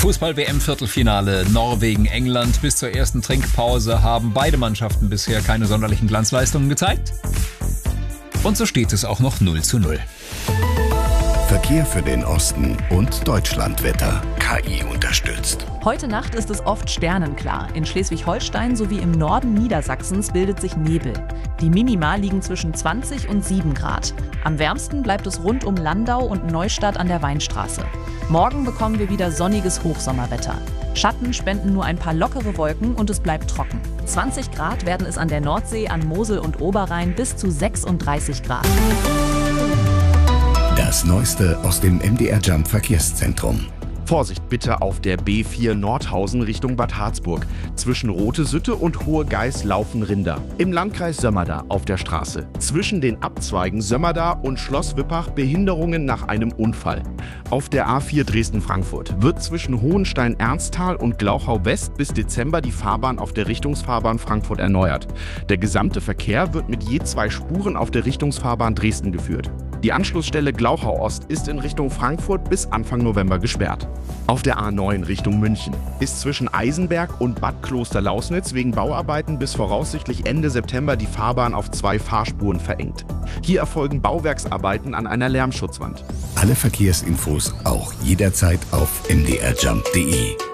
Fußball-WM-Viertelfinale Norwegen-England. Bis zur ersten Trinkpause haben beide Mannschaften bisher keine sonderlichen Glanzleistungen gezeigt. Und so steht es auch noch 0:0. Verkehr für den Osten und Deutschlandwetter. KI unterstützt. Heute Nacht ist es oft sternenklar. In Schleswig-Holstein sowie im Norden Niedersachsens bildet sich Nebel. Die Minima liegen zwischen 20 und 7 Grad. Am wärmsten bleibt es rund um Landau und Neustadt an der Weinstraße. Morgen bekommen wir wieder sonniges Hochsommerwetter. Schatten spenden nur ein paar lockere Wolken und es bleibt trocken. 20 Grad werden es an der Nordsee, an Mosel und Oberrhein bis zu 36 Grad. Das Neueste aus dem MDR Jump Verkehrszentrum. Vorsicht bitte auf der B4 Nordhausen Richtung Bad Harzburg. Zwischen Rote Sütte und Hohe Geiß laufen Rinder. Im Landkreis Sömmerda auf der Straße. Zwischen den Abzweigen Sömmerda und Schloss Wippach Behinderungen nach einem Unfall. Auf der A4 Dresden-Frankfurt wird zwischen Hohenstein-Ernsthal und Glauchau West bis Dezember die Fahrbahn auf der Richtungsfahrbahn Frankfurt erneuert. Der gesamte Verkehr wird mit je 2 Spuren auf der Richtungsfahrbahn Dresden geführt. Die Anschlussstelle Glauchau Ost ist in Richtung Frankfurt bis Anfang November gesperrt. Auf der A9 Richtung München ist zwischen Eisenberg und Bad Klosterlausnitz wegen Bauarbeiten bis voraussichtlich Ende September die Fahrbahn auf 2 Fahrspuren verengt. Hier erfolgen Bauwerksarbeiten an einer Lärmschutzwand. Alle Verkehrsinfos auch jederzeit auf mdrjump.de.